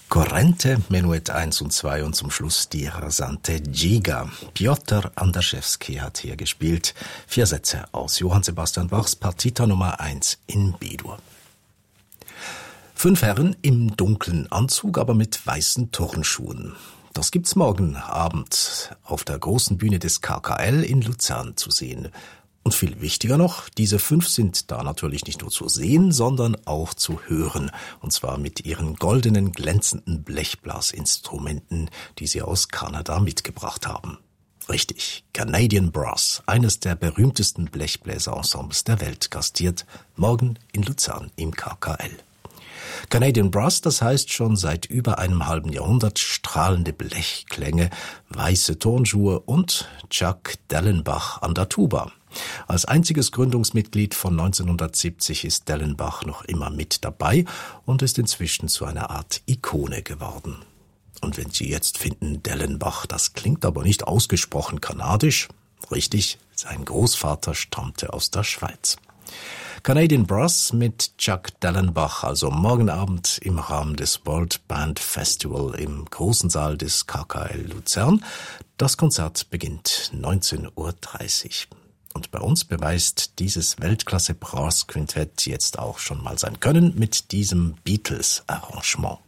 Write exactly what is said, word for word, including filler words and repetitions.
Corrente, Menuett eins und zwei und zum Schluss die rasante Giga. Piotr Andraszewski hat hier gespielt. Vier Sätze aus Johann Sebastian Bachs Partita Nummer eins in B-Dur. Fünf Herren im dunklen Anzug, aber mit weißen Turnschuhen. Das gibt's morgen Abend auf der großen Bühne des K K L in Luzern zu sehen. Und viel wichtiger noch, diese fünf sind da natürlich nicht nur zu sehen, sondern auch zu hören. Und zwar mit ihren goldenen, glänzenden Blechblasinstrumenten, die sie aus Kanada mitgebracht haben. Richtig, Canadian Brass, eines der berühmtesten Blechbläserensembles der Welt, gastiert morgen in Luzern im K K L. Canadian Brass, das heißt schon seit über einem halben Jahrhundert strahlende Blechklänge, weiße Turnschuhe und Chuck Dellenbach an der Tuba. Als einziges Gründungsmitglied von neunzehnhundertsiebzig ist Dellenbach noch immer mit dabei und ist inzwischen zu einer Art Ikone geworden. Und wenn Sie jetzt finden, Dellenbach, das klingt aber nicht ausgesprochen kanadisch, richtig, sein Großvater stammte aus der Schweiz. Canadian Brass mit Chuck Dellenbach, also morgen Abend im Rahmen des World Band Festival im großen Saal des K K L Luzern. Das Konzert beginnt neunzehn Uhr dreißig. Und bei uns beweist dieses Weltklasse-Brass-Quintett jetzt auch schon mal sein Können mit diesem Beatles-Arrangement.